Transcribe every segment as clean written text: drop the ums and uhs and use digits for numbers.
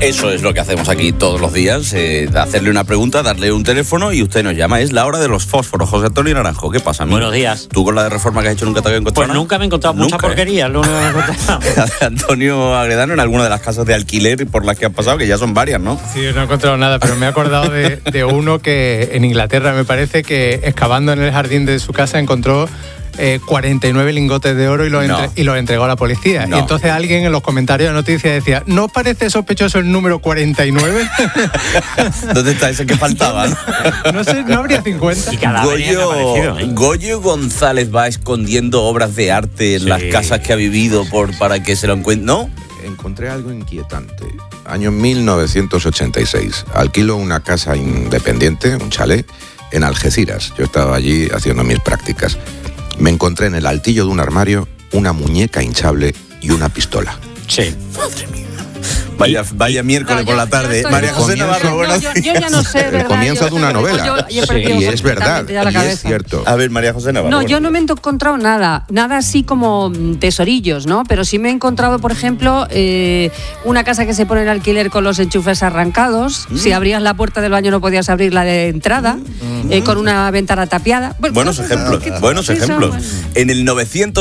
Eso es lo que hacemos aquí todos los días, hacerle una pregunta, darle un teléfono y usted nos llama. Es la hora de los fósforos. José Antonio Naranjo, ¿qué pasa, amigo? Buenos días. ¿Tú con la de reforma que has hecho nunca te habías encontrado? Pues nunca me he encontrado mucha porquería. Lo único que me he encontrado. Antonio Agredano, en alguna de las casas de alquiler por las que has pasado, que ya son varias, ¿no? Sí, no he encontrado nada, pero me he acordado de uno que en Inglaterra, me parece, que excavando en el jardín de su casa encontró 49 lingotes de oro y los entregó a la policía. No. Y entonces alguien en los comentarios de noticias decía, ¿no os parece sospechoso el número 49? ¿Dónde está ese que faltaba? No sé, no habría 50. Y cada vez han aparecido, ¿eh? Goyo González va escondiendo obras de arte en las casas que ha vivido para que se lo encuentre, ¿no? Encontré algo inquietante. Año 1986. Alquilo una casa independiente, un chalet, en Algeciras. Yo estaba allí haciendo mis prácticas. Me encontré en el altillo de un armario una muñeca hinchable y una pistola. Sí. Madre mía. Vaya miércoles por la tarde. María José Navarro, buenos días. Yo ya no sé, ¿verdad? El comienzo de una novela. Y es verdad, y es cierto. A ver, María José Navarro. No, yo no me he encontrado nada así como tesorillos, ¿no? Pero sí me he encontrado, por ejemplo, una casa que se pone en alquiler con los enchufes arrancados. Si abrías la puerta del baño no podías abrir la de entrada, con una ventana tapiada. Buenos ejemplos. En el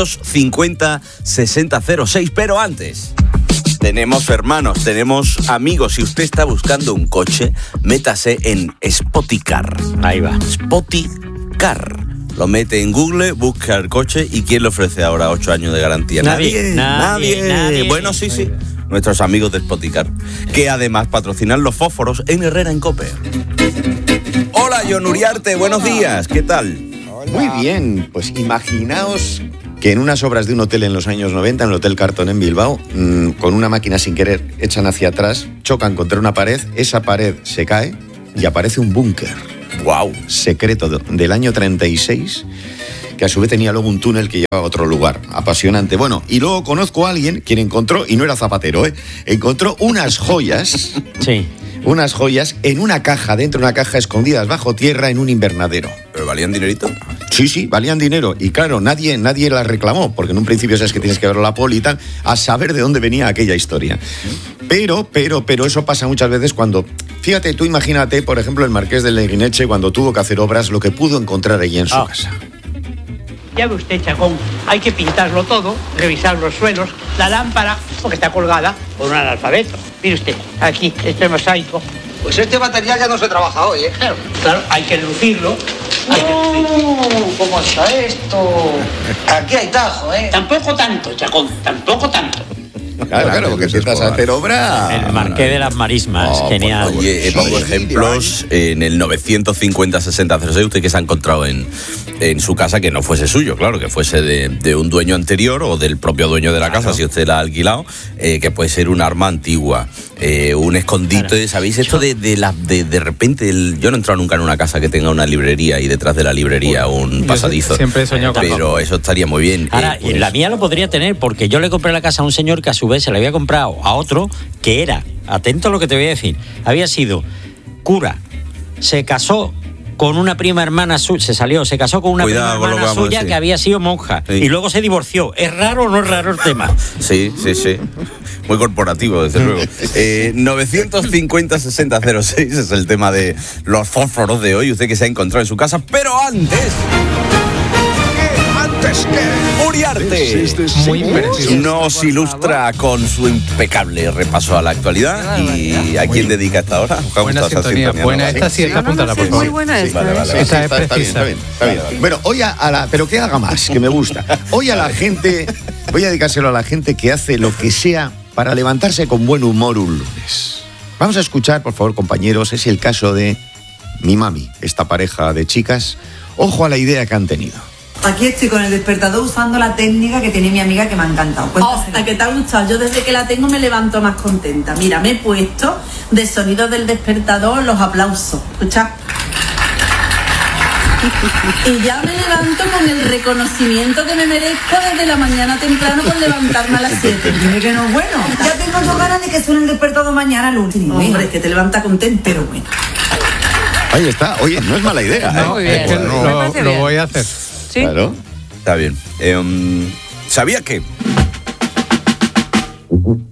950-6006, pero antes... Tenemos hermanos, tenemos amigos. Si usted está buscando un coche, métase en Spoticar. Ahí va. Spoticar. Lo mete en Google, busca el coche y ¿quién le ofrece ahora 8 años de garantía? Nadie. Bueno, sí. Nuestros amigos de Spoticar, que además patrocinan los fósforos en Herrera en Cope. Hola, John Uriarte, buenos días. ¿Qué tal? Hola. Muy bien, pues imaginaos que en unas obras de un hotel en los años 90, en el Hotel Carton en Bilbao, con una máquina sin querer echan hacia atrás, chocan contra una pared, esa pared se cae y aparece un búnker. ¡Wow! Secreto del año 36, que a su vez tenía luego un túnel que llevaba a otro lugar. Apasionante. Bueno, y luego conozco a alguien quien encontró, y no era zapatero, encontró unas joyas. Sí. Unas joyas en una caja, dentro de una caja escondidas bajo tierra en un invernadero. ¿Pero valían dinerito? Sí, valían dinero. Y claro, nadie las reclamó, porque en un principio sabes que tienes que ver la poli y tal, a saber de dónde venía aquella historia. Pero eso pasa muchas veces cuando... Fíjate, tú imagínate, por ejemplo, el marqués de Leguineche, cuando tuvo que hacer obras, lo que pudo encontrar allí en su casa. Ya ve usted, Chacón, hay que pintarlo todo, revisar los suelos, la lámpara, porque está colgada por un analfabeto. Mire usted, aquí, este mosaico. Pues este material ya no se trabaja hoy, ¿eh? Claro, hay que lucirlo. ¿Cómo está esto? Aquí hay tajo, ¿eh? Tampoco tanto, Chacón, tampoco tanto. Claro, porque empiezas a hacer obra. El Marqués de las Marismas, genial. Oye, pongo ejemplos en el 950-6006, usted que se ha encontrado en su casa que no fuese suyo, claro, que fuese de un dueño anterior o del propio dueño de la casa, si usted la ha alquilado, que puede ser un arma antigua, un escondite, ¿sabéis? Esto de repente, yo no he entrado nunca en una casa que tenga una librería y detrás de la librería un pasadizo. Siempre he soñado con pero eso estaría muy bien. Ahora, la mía lo podría tener porque yo le compré la casa a un señor que a su vez se le había comprado a otro que era, atento a lo que te voy a decir, había sido cura, se casó con una prima hermana suya, se casó con una prima hermana suya que había sido monja y luego se divorció. ¿Es raro o no es raro el tema? Sí. Muy corporativo, desde luego. 950-6006 es el tema de los fósforos de hoy, usted que se ha encontrado en su casa, pero antes Uriarte Muy preciso. nos ilustra con su impecable repaso a la actualidad. ¿Y a quién dedica esta hora? Buena sintonía, buena. Esta sí está apuntada, por favor. Muy buena esta. Vale. Esta es precisa. Está bien. Bueno, hoy pero que haga más, que me gusta. Hoy a la gente, voy a dedicárselo a la gente que hace lo que sea para levantarse con buen humor un lunes. Vamos a escuchar, por favor, compañeros, es el caso de mi mami, esta pareja de chicas. Ojo a la idea que han tenido. Aquí estoy con el despertador usando la técnica que tiene mi amiga que me ha encantado. ¿A qué te ha gustado? Yo desde que la tengo me levanto más contenta. Mira, me he puesto de sonido del despertador los aplausos. Escucha. Y ya me levanto con el reconocimiento que me merezco desde la mañana temprano por levantarme a las 7. Dime que no es bueno. Ya tengo yo ganas de que suene el despertador mañana al último. Hombre, es que te levanta contento, pero bueno. Ahí está. Oye, no es mala idea. No, Muy bien. lo voy a hacer. ¿Sí? Claro, está bien. ¿Sabía que?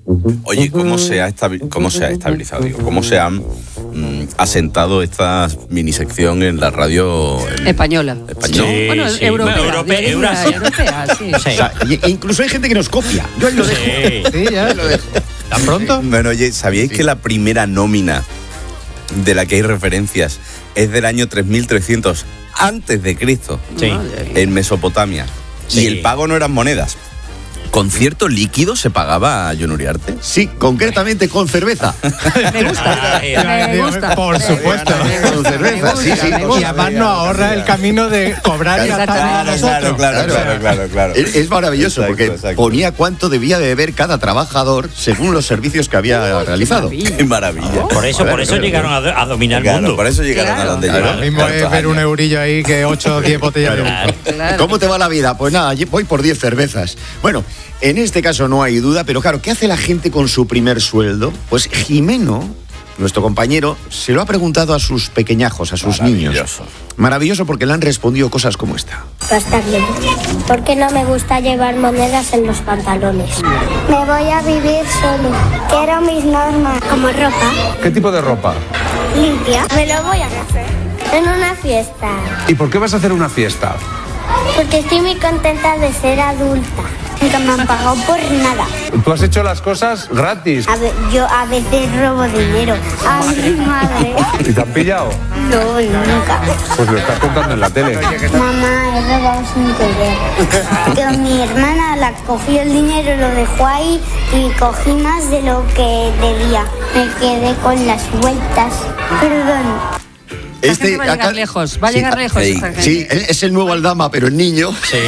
Oye, ¿cómo se ha estabilizado? Digo, ¿cómo se han asentado esta minisección en la radio española? Sí, bueno, sí. europea, sí. O sea, incluso hay gente que nos copia. Yo ahí lo dejo. Sí, ya. Lo dejo. ¿Tan pronto? Bueno, oye, ¿sabíais que la primera nómina de la que hay referencias es del año 3300 antes de Cristo, Sí. en Mesopotamia? Sí. Y el pago no eran monedas. ¿Con cierto líquido se pagaba, Jon Uriarte? Sí, concretamente con cerveza. Me gusta. Me gusta. Por supuesto. Con cerveza, sí, sí. Y además nos ahorra el camino de cobrar y gastar nosotros. Claro. Es maravilloso Exacto, porque exacto. ponía cuánto debía de beber cada trabajador según los servicios que había realizado. ¡Qué maravilla! Por eso llegaron a dominar el Claro, mundo. por eso llegaron Claro. a donde Claro. llegaron. Lo mismo es ver un eurillo ahí que 8 o 10 botellas de vino. Claro. ¿Cómo te va la vida? Pues nada, voy por 10 cervezas. Bueno, en este caso no hay duda, pero claro, ¿qué hace la gente con su primer sueldo? Pues Jimeno, nuestro compañero, se lo ha preguntado a sus pequeñajos, a sus niños. Maravilloso. Maravilloso porque le han respondido cosas como esta. Está bien. Porque no me gusta llevar monedas en los pantalones. Me voy a vivir solo. Quiero mis normas. Como ropa ¿Qué tipo de ropa? limpia. Me lo voy a hacer en una fiesta. ¿Y por qué vas a hacer una fiesta? Porque estoy muy contenta de ser adulta. Nunca me han pagado por nada. Tú has hecho las cosas gratis. Yo a veces robo dinero a mi madre. ¿Y te han pillado? No, nunca. Pues lo estás contando en la tele. Mamá, he robado sin querer. Que mi hermana la cogió el dinero, lo dejó ahí y cogí más de lo que debía. Me quedé con las vueltas. Perdón. La gente va a llegar lejos, va a llegar lejos esta gente. Sí, es el nuevo Aldama, pero el niño. Sí.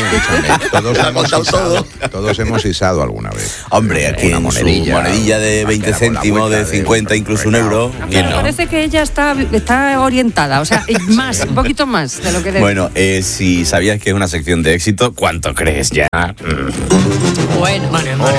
Todos hemos isado alguna vez. Hombre, aquí Una en monedilla, su monedilla de 20 céntimos, de 50, incluso un euro. ¿Quién Me no? parece que ella está orientada, o sea, más, un poquito más de lo que debe. Bueno, si sabías que es una sección de éxito, ¿cuánto crees ya? Bueno.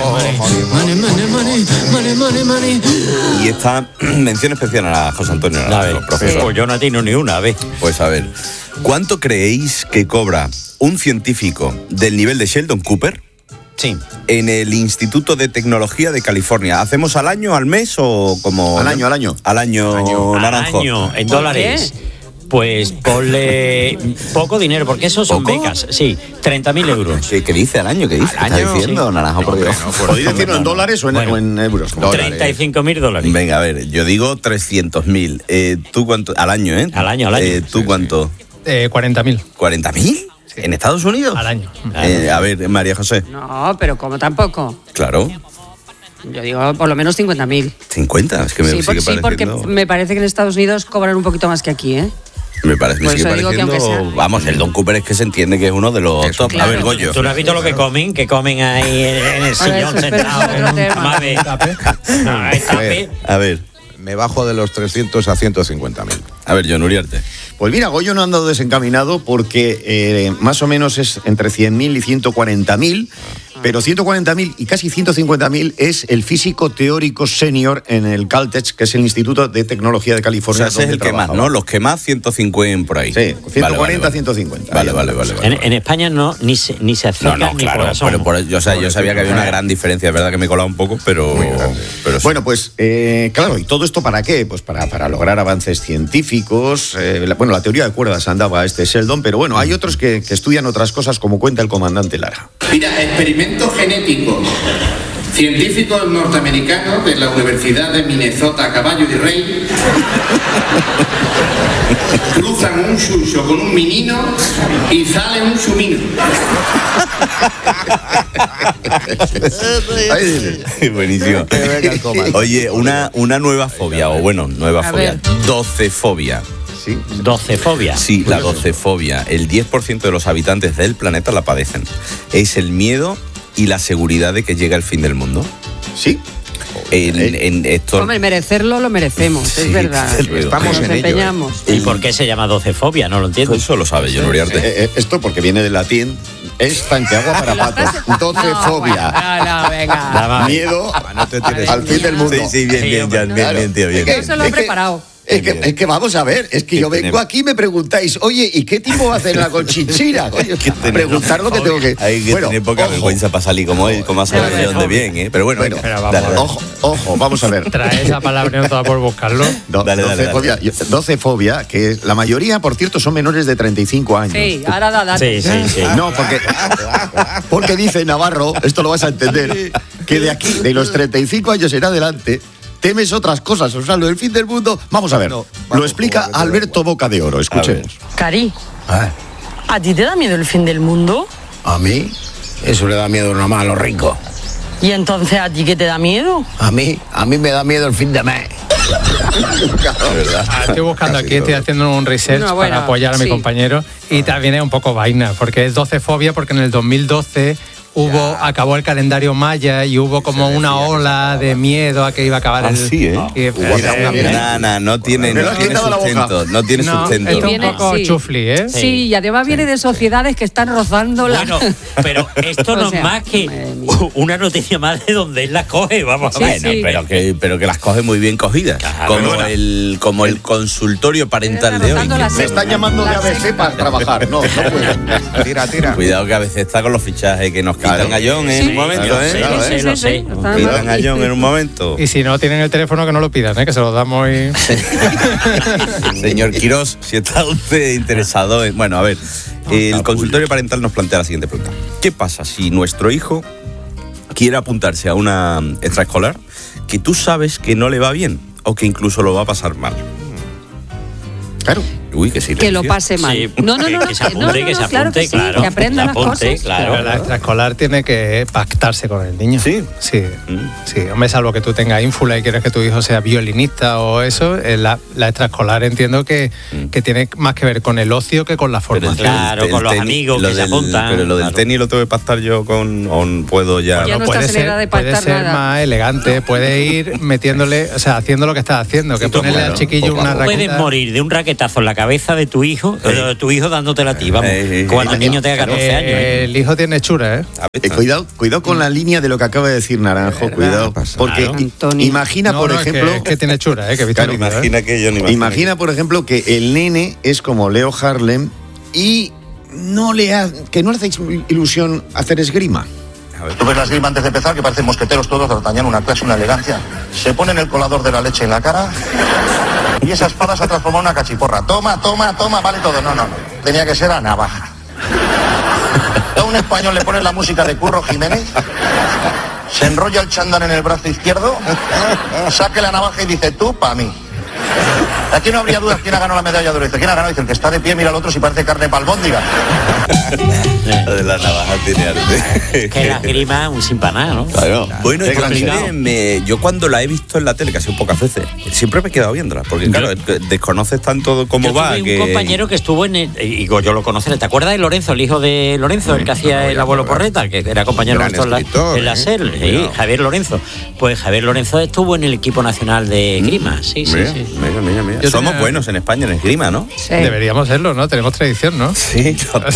Y esta mención especial a José Antonio A ver, Naranjo, profesor. pues yo no tengo ni una, a ver. Pues a ver, ¿cuánto creéis que cobra un científico del nivel de Sheldon Cooper Sí. en el Instituto de Tecnología de California? ¿Hacemos al año, al mes o como...? Al año. Al año, Al Naranjo. año, en ¿Por dólares. Pues ponle poco dinero, porque eso son ¿Poco? becas. Sí, 30.000 euros. ¿Qué dice al año? ¿Qué dice? ¿Qué Al está año, diciendo, sí. Naranjo, por Dios? ¿Podéis decirlo en dólares o en euros? 35.000 dólares. Venga, a ver, yo digo 300.000. ¿Tú cuánto? Al año, ¿eh? Al año. ¿Tú cuánto? 40.000 ¿40.000? ¿En Estados Unidos? al año. A ver, María José. No, pero como tampoco. Claro. Yo digo por lo menos 50.000. 50, es que me Sí, sigue sí, porque pareciendo... me parece que en Estados Unidos cobran un poquito más que aquí, ¿eh? Me Por sigue eso digo que pareciendo... aunque sea- Vamos, el Don Cooper es que se entiende que es uno de los top. claro. A ver, Goyo. ¿Tú no has visto lo que comen? Que comen ahí en el sillón eso, pero sentado. eso es otro tema. Mame. No, el tape. A ver, Me bajo de los 300 a 150.000. a ver, Jon Uriarte. Pues mira, Goyo no ha andado desencaminado porque más o menos es entre 100.000 y 140.000, pero 140.000 y casi 150.000 es el físico teórico senior en el Caltech, que es el Instituto de Tecnología de O California. sea, ese es donde el que más, trabajaba. ¿no? Los que más, 150 por ahí. Sí, 140, Vale. 150. Vale, Ahí vale, anda. vale. En España no, ni se acerca No, ni claro, por asomo. pero yo sabía que había una gran diferencia. Es verdad que me he colado un poco, pero sí. Bueno, pues claro, ¿y todo esto para qué? Pues para lograr avances científicos. La teoría de cuerdas andaba este Sheldon, pero bueno, hay otros que estudian otras cosas, como cuenta el comandante Lara. Mira, experimentos genéticos. Científicos norteamericanos de la Universidad de Minnesota, Caballo de Rey, cruzan un chucho con un menino y sale un chumino. Buenísimo. Oye, una nueva fobia, nueva A fobia. ver. Docefobia. Sí. Docefobia. Sí, la docefobia. El 10% de los habitantes del planeta la padecen. Es el miedo y la seguridad de que llega el fin del mundo. Sí. En esto... Hombre, merecerlo lo merecemos, Sí, es verdad. desde luego. Estamos Nos en ello, empeñamos. ¿Y por qué se llama docefobia? No lo entiendo. Eso lo sabe Jon Uriarte. Esto porque viene del latín, es tanqueagua para patos. Docefobia. No, venga. Miedo No te tires. al fin del mundo. Sí, bien, Jan, bien, tío, bien. Eso lo he preparado. Es que vamos a ver, es que yo vengo aquí y me preguntáis, oye, ¿y qué tipo va a hacer la conchinchina? Oye, preguntar lo que tengo que... Hay que tener poca vergüenza para salir como él, como ha salido de donde bien, ¿eh? Pero bueno, dale. Ojo, vamos a ver. Trae esa palabra toda por buscarlo. Dale. Docefobia, que la mayoría, por cierto, son menores de 35 años. Sí, ahora da datos. Sí. No, porque dice Navarro, esto lo vas a entender, que de aquí, de los 35 años en adelante, temes otras cosas, o sea, lo del fin del mundo. Vamos a ver, lo explica Alberto Boca de Oro, escuchemos. Cari, ¿a ti te da miedo el fin del mundo? ¿A mí? Eso le da miedo nada más a los ricos. ¿Y entonces a ti qué te da miedo? A mí me da miedo el fin de mes. Estoy buscando aquí, estoy haciendo un research para apoyar a mi compañero y también es un poco vaina, porque es docefobia, porque en el 2012 acabó el calendario maya y hubo como una ola de miedo a que iba a acabar el... Sí, ¿eh? No tiene sustento. No tiene sustento. Esto es un poco chufli, ¿eh? Sí, y además viene de sociedades que están rozando la... Bueno, pero esto no es más que una noticia más de donde él las coge, vamos a ver. Pero que las coge muy bien cogidas. Claro, como el consultorio parental de hoy. Me están llamando de ABC para trabajar. No puedo. Tira. Cuidado que a veces está con los fichajes que nos quitan a John en un momento, ¿eh? Lo sé. Quitan a John en un momento. Y si no tienen el teléfono, que no lo pidan, ¿eh? Que se lo damos y... Señor Quirós, si está usted interesado en... Bueno, a ver, el consultorio parental nos plantea la siguiente pregunta. ¿Qué pasa si nuestro hijo quiere apuntarse a una extraescolar que tú sabes que no le va bien o que incluso lo va a pasar mal? Claro. Uy, que sí. Que lo pase mal. Sí, No, que se apunte, claro. Que aprenda las cosas. Claro. Pero la extraescolar tiene que pactarse con el niño. Sí. Sí. Hombre, salvo que tú tengas ínfula y quieres que tu hijo sea violinista o eso, la extraescolar entiendo que tiene más que ver con el ocio que con la formación. Claro, con los amigos que se apuntan. Pero lo del tenis lo tengo que pactar yo con... ¿O puedo ya? Ya no puede estás en edad de puede pactar ser nada. más elegante, puede ir metiéndole, o sea, haciendo lo que estás haciendo, que ponerle al chiquillo una raqueta. Puedes morir de un raquetazo en la cabeza de tu hijo, tu hijo dándote a ti, vamos, cuando el niño tenga 14 años. El hijo tiene hechura, ¿eh? Cuidado con la línea de lo que acaba de decir Naranjo, cuidado. Porque imagina, por ejemplo... Es que tiene hechura, que claro, imagina, por ejemplo, que el nene es como Leo Harlem y que no le hace ilusión hacer esgrima. Tú ves la esgrima antes de empezar, que parecen mosqueteros todos, d'Artagnan, una clase, una elegancia. Se ponen el colador de la leche en la cara y esa espada se ha transformado en una cachiporra. Toma, vale todo. No. Tenía que ser a navaja. A un español le ponen la música de Curro Jiménez, se enrolla el chándal en el brazo izquierdo, saque la navaja y dice, tú pa' mí. Aquí no habría dudas quién ha ganado la medalla de oro. Dice, ¿quién ha ganado? Dice, el que está de pie mira al otro si parece carne palbóndiga. Lo de la navaja tiene arte. Que la esgrima un sin paná, ¿no? Claro. Bueno, yo cuando la he visto en la tele, casi pocas veces, siempre me he quedado viéndola. Porque claro, desconoces tanto cómo va. Tuve un compañero que estuvo en el... yo lo conocí. ¿Te acuerdas de Lorenzo, el hijo de Lorenzo, el que hacía el abuelo Porreta, que era compañero nuestro en la SER? Sí, Javier Lorenzo. Pues Javier Lorenzo estuvo en el equipo nacional de esgrima. Sí. Mira. Somos buenos en España en esgrima, ¿no? Sí. Deberíamos serlo, ¿no? Tenemos tradición, ¿no? Sí,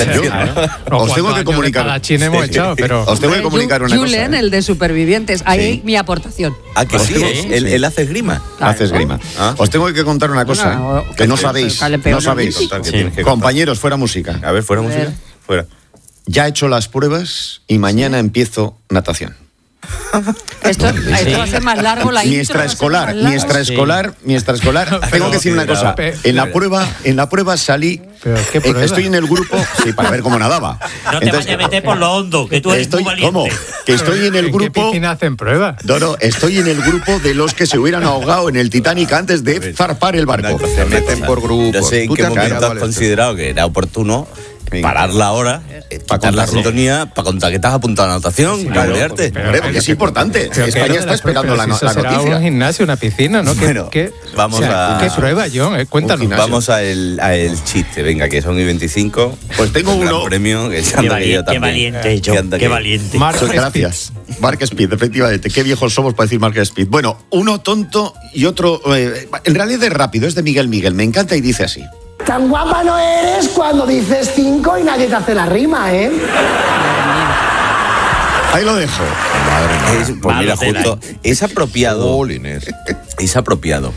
os tengo que comunicar. La China hemos echado, pero... Os tengo que comunicar una cosa. Julen, el de Supervivientes. Ahí mi aportación. Ah, que sí, él hace esgrima. Claro. Hace esgrima. Os tengo que contar una cosa que no sabéis. No sabéis. Compañeros, fuera música. A ver, fuera música. Fuera. Ya he hecho las pruebas y mañana empiezo natación. Esto va a ser más largo la mi extraescolar. Tengo que decir una cosa. En la prueba salí. Estoy en el grupo. Sí, para ver cómo nadaba. No te vayas a meter por lo hondo, que tú eres muy valiente. ¿Cómo? Que estoy en el grupo. ¿En qué piscina hacen pruebas? No, estoy en el grupo de los que se hubieran ahogado en el Titanic antes de zarpar el barco. Se meten por grupos. No sé en qué momento has considerado que era oportuno parar la hora, quitar la sintonía, para contar que estás apuntado a la natación, cambiarte. Porque es importante. España está esperando la noticia. Será un gimnasio, una piscina, ¿no? Vamos a... ¿Qué prueba, John? Cuéntanos. Vamos a el chiste, venga, que son 25. Pues tengo uno. Premio, que qué valiente, John, qué valiente. Gracias. Mark Speed, efectivamente. Qué viejos somos para decir Mark Speed. Bueno, uno tonto y otro... en realidad es rápido, es de Miguel. Me encanta y dice así. Tan guapa no eres cuando dices 5 y nadie te hace la rima, ¿eh? Ahí lo dejo. Madre mía. Pues mira, justo, es apropiado. Es apropiado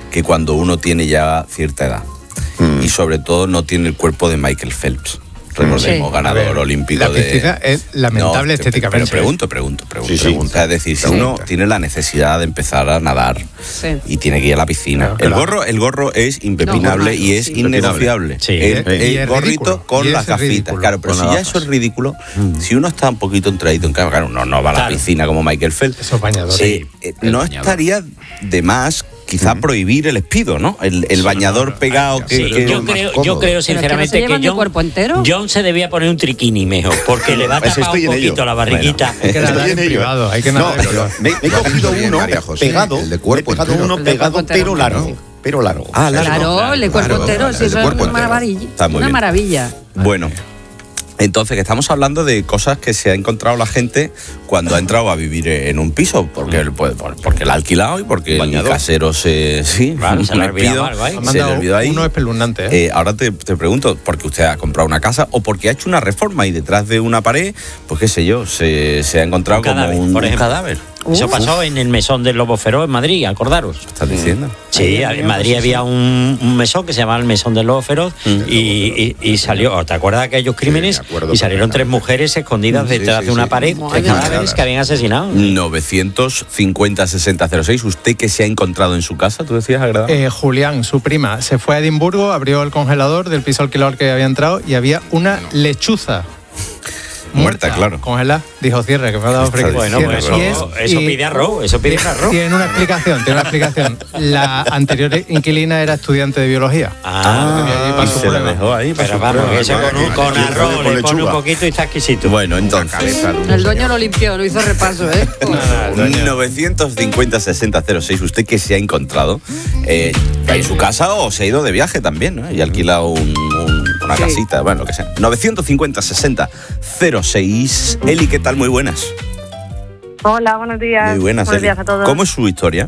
que cuando uno tiene ya cierta edad. Y sobre todo no tiene el cuerpo de Michael Phelps. Recordemos, ganador olímpico la piscina es lamentable estéticamente. Pero pregunto. Es decir, si uno tiene la necesidad de empezar a nadar y tiene que ir a la piscina, el gorro es impepinable y es innegociable. El gorrito con las gafitas. Claro, pero si ya eso es ridículo, si uno está un poquito entradito en casa, claro, uno no va a la piscina como Michael Phelps. Esos bañadores. No estaría de más quizá prohibir el espido, ¿no? El bañador pegado. Yo creo sinceramente que John se debía poner un triquini mejor, porque le va a tapar un poquito la barriguita. Hay que nadar en privado, hay que nadar en privado. Me he cogido uno pegado, pero largo. Pero largo. Claro, el de cuerpo entero, si eso es una maravilla. Bueno. Entonces, que estamos hablando de cosas que se ha encontrado la gente cuando ha entrado a vivir en un piso, porque la ha alquilado y porque el casero se le olvidó ahí. Uno espeluznante. Ahora te pregunto, ¿porque usted ha comprado una casa o porque ha hecho una reforma y detrás de una pared, pues qué sé yo, se ha encontrado un cadáver? Eso pasó en el mesón del Lobo Feroz en Madrid, acordaros. ¿Estás diciendo? Sí, en Madrid había un mesón que se llamaba el mesón del Lobo Feroz y salió, ¿te acuerdas de aquellos crímenes? Y salieron 3 mujeres escondidas detrás de una pared de cadáveres que habían asesinado. 950-6006, ¿usted qué se ha encontrado en su casa? ¿Tú decías, agradable? Julián, su prima, se fue a Edimburgo, abrió el congelador del piso alquilador que había entrado y había una lechuza. Muerta, claro. Congelada, dijo cierre, que me ha dado frío. Bueno, pues eso pide arroz, Tiene una explicación. La anterior inquilina era estudiante de biología. Y se la dejó ahí. Pero vamos, eso con arroz le pone un poquito y está exquisito. Bueno, entonces. El dueño lo limpió, no hizo repaso, 950-6006, ¿usted qué se ha encontrado? ¿En su casa o se ha ido de viaje también, ¿no? Y ha alquilado una casita, bueno, lo que sea. 950-6006. Eli, ¿qué tal? Muy buenas. Hola, buenos días. Muy buenas, buenos días a todos. ¿Cómo es su historia?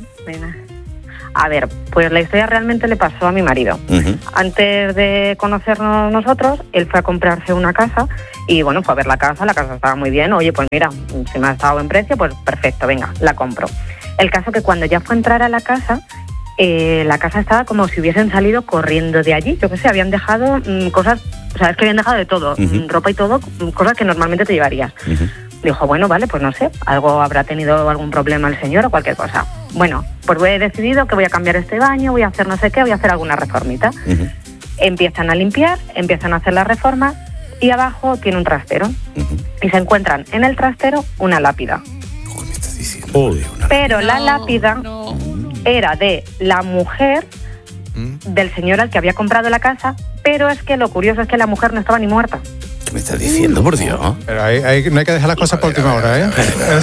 A ver, pues la historia realmente le pasó a mi marido. Antes de conocernos nosotros, él fue a comprarse una casa y bueno, fue a ver la casa estaba muy bien. Oye, pues mira, si me ha estado en precio, pues perfecto, venga, la compro. El caso que cuando ya fue a entrar a la casa estaba como si hubiesen salido corriendo de allí. Yo qué sé, habían dejado cosas, o sea, es que habían dejado de todo, ropa y todo, cosas que normalmente te llevarías. Dijo, bueno, vale, pues no sé, algo habrá tenido algún problema el señor o cualquier cosa. Bueno, pues he decidido que voy a cambiar este baño, voy a hacer no sé qué, voy a hacer alguna reformita. Empiezan a limpiar, empiezan a hacer la reforma y abajo tiene un trastero. Y se encuentran en el trastero una lápida. ¿Cómo me estás diciendo? Pero la lápida era de la mujer del señor al que había comprado la casa, pero es que lo curioso es que la mujer no estaba ni muerta. ¿Qué me estás diciendo, por Dios? Pero no hay que dejar las cosas por última hora, ¿eh?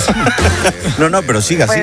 No, pero siga. Sí.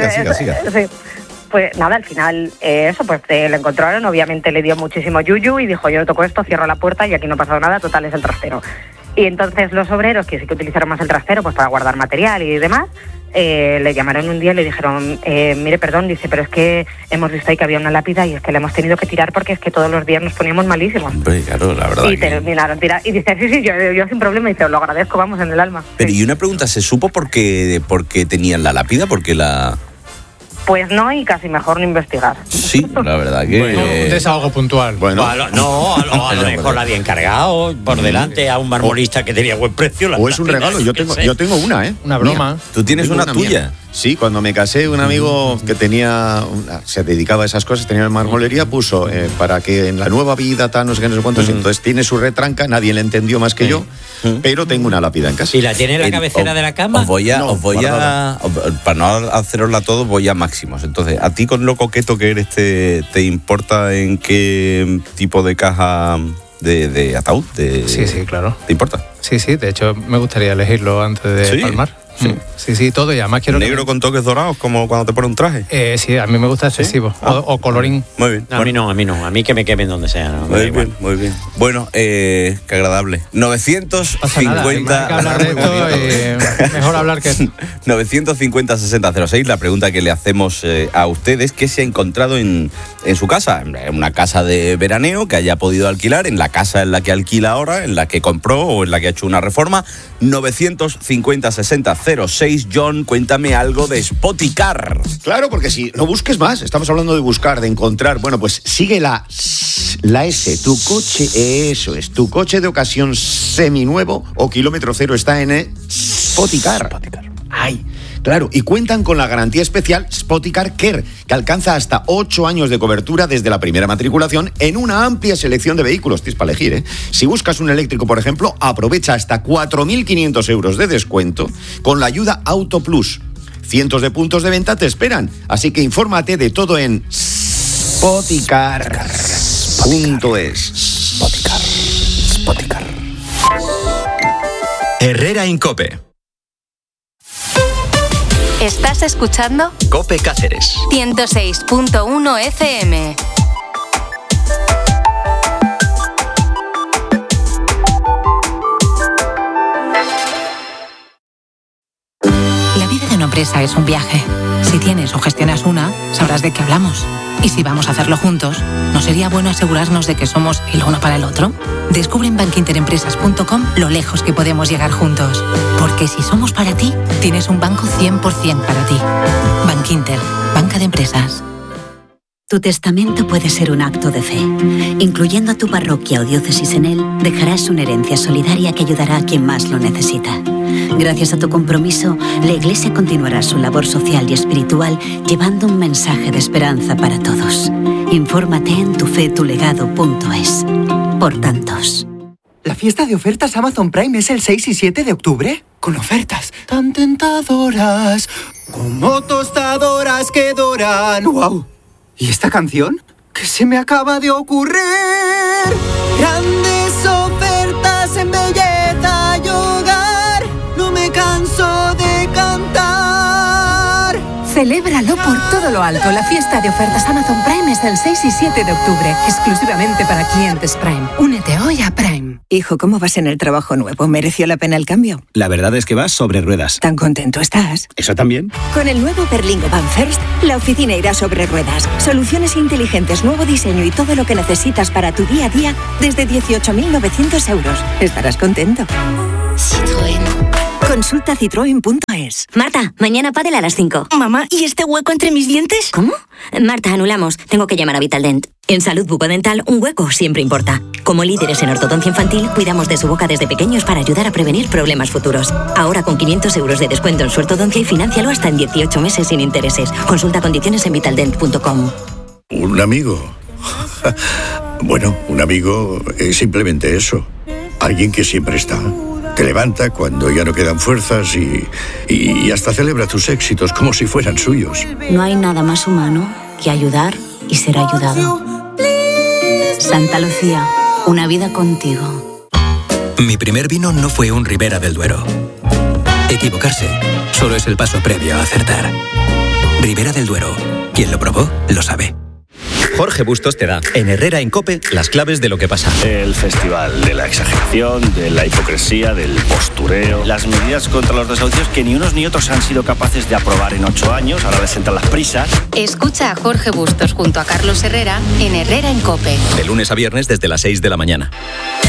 Pues nada, al final eso, pues lo encontraron, obviamente le dio muchísimo yuyu y dijo, yo no toco esto, cierro la puerta y aquí no ha pasado nada, total es el trastero. Y entonces los obreros, que sí que utilizaron más el trastero pues para guardar material y demás, le llamaron un día y le dijeron, mire, perdón, dice, pero es que hemos visto ahí que había una lápida y es que la hemos tenido que tirar porque es que todos los días nos poníamos malísimos. Hombre, claro, la verdad. Y terminaron tirar. Y dice, sí, yo sin problema, y dice, lo agradezco, vamos, en el alma. Pero y una pregunta, ¿se supo por qué tenían la lápida? Porque la... Pues no, y casi mejor no investigar. Sí, la verdad que... Bueno, un desahogo puntual. Bueno. A lo mejor la había encargado por delante a un marmolista que tenía buen precio. O es un regalo, yo tengo una, ¿eh? Una broma. Mía. ¿Tú tienes una tuya? Mía. Sí, cuando me casé, un amigo que se dedicaba a esas cosas, tenía una marmolería, puso para que en la nueva vida, tal, no sé qué, no sé cuántos, entonces tiene su retranca, nadie le entendió más que yo, pero tengo una lápida en casa. ¿Y la tiene en la cabecera de la cama? Os voy a para no hacerosla todo, voy a máximos. Entonces, ¿a ti con lo coqueto que eres te importa en qué tipo de caja de ataúd? Sí, claro. ¿Te importa? Sí, de hecho me gustaría elegirlo antes de palmar. Sí, todo, y además quiero... ¿Negro con toques dorados, como cuando te pones un traje? Sí, a mí me gusta excesivo. O colorín. Muy bien. A mí no. A mí que me quemen donde sea. ¿no? Muy bien. Bueno, qué agradable. 950... Mejor hablar que... 950-6006, la pregunta que le hacemos a ustedes, ¿qué se ha encontrado en su casa? En una casa de veraneo que haya podido alquilar, en la casa en la que alquila ahora, en la que compró o en la que ha hecho una reforma. 950-60-06. 606. John, cuéntame algo de Spoticar. Claro, porque si no busques más, estamos hablando de buscar, de encontrar. Bueno, pues sigue la S, tu coche, eso es, tu coche de ocasión seminuevo o kilómetro cero está en Spoticar. Ay, claro, y cuentan con la garantía especial Spoticar Care, que alcanza hasta 8 años de cobertura desde la primera matriculación en una amplia selección de vehículos. Tienes para elegir, ¿eh? Si buscas un eléctrico, por ejemplo, aprovecha hasta 4.500 euros de descuento con la ayuda Auto Plus. Cientos de puntos de venta te esperan, así que infórmate de todo en Spoticar.es. Spoticar. Herrera Incope. ¿Estás escuchando? Cope Cáceres. 106.1 FM. La vida de una empresa es un viaje. Si tienes o gestionas una, sabrás de qué hablamos. Y si vamos a hacerlo juntos, ¿no sería bueno asegurarnos de que somos el uno para el otro? Descubre en bankinterempresas.com lo lejos que podemos llegar juntos. Porque si somos para ti, tienes un banco 100% para ti. Bankinter, banca de empresas. Tu testamento puede ser un acto de fe. Incluyendo a tu parroquia o diócesis en él, dejarás una herencia solidaria que ayudará a quien más lo necesita. Gracias a tu compromiso, la Iglesia continuará su labor social y espiritual llevando un mensaje de esperanza para todos. Infórmate en tufetulegado.es. Por tantos. ¿La fiesta de ofertas Amazon Prime es el 6 y 7 de octubre? Con ofertas tan tentadoras como tostadoras que doran. ¡Wow! ¿Y esta canción? ¿Qué se me acaba de ocurrir? Grandes ofertas en belleza y hogar. No me canso de cantar. Celébralo por todo lo alto. La fiesta de ofertas Amazon Prime es el 6 y 7 de octubre, exclusivamente para clientes Prime. Únete hoy a Prime. Hijo, ¿cómo vas en el trabajo nuevo? ¿Mereció la pena el cambio? La verdad es que vas sobre ruedas. ¿Tan contento estás? ¿Eso también? Con el nuevo Berlingo Van First, la oficina irá sobre ruedas. Soluciones inteligentes, nuevo diseño y todo lo que necesitas para tu día a día desde 18.900 euros. Estarás contento. Citroën. Consulta citroen.es. Marta, mañana pádel a las 5. Mamá, ¿y este hueco entre mis dientes? ¿Cómo? Marta, anulamos. Tengo que llamar a Vitaldent. En salud bucodental, un hueco siempre importa. Como líderes en ortodoncia infantil, cuidamos de su boca desde pequeños para ayudar a prevenir problemas futuros. Ahora con 500 euros de descuento en su ortodoncia y financialo hasta en 18 meses sin intereses. Consulta condiciones en vitaldent.com. ¿Un amigo? Bueno, un amigo es simplemente eso. Alguien que siempre está. Te levanta cuando ya no quedan fuerzas y hasta celebra tus éxitos como si fueran suyos. No hay nada más humano que ayudar y ser ayudado. Santa Lucía, una vida contigo. Mi primer vino no fue un Ribera del Duero. Equivocarse solo es el paso previo a acertar. Ribera del Duero. Quien lo probó, lo sabe. Jorge Bustos te da, en Herrera Incope, las claves de lo que pasa. El festival de la exageración, de la hipocresía, del postureo. Las medidas contra los desahucios que ni unos ni otros han sido capaces de aprobar en 8 años. Ahora les entran las prisas. Escucha a Jorge Bustos junto a Carlos Herrera en Herrera Incope. De lunes a viernes desde las 6 de la mañana.